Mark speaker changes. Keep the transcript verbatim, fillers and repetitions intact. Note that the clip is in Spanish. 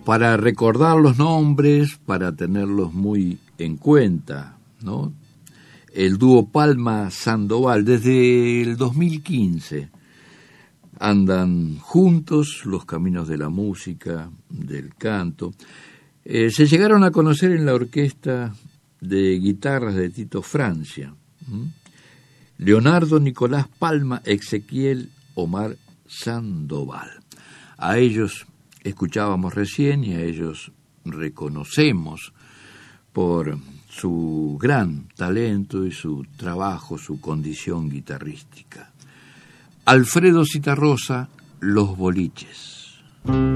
Speaker 1: para recordar los nombres, para tenerlos muy en cuenta, ¿no? El dúo Palma-Sandoval, desde el dos mil quince, andan juntos los caminos de la música, del canto. Eh, se llegaron a conocer en la orquesta de guitarras de Tito Francia. ¿Mm? Leonardo Nicolás Palma, Ezequiel Omar Sandoval. A ellos escuchábamos recién y a ellos reconocemos por su gran talento y su trabajo, su condición guitarrística. Alfredo Zitarrosa, Los Boliches.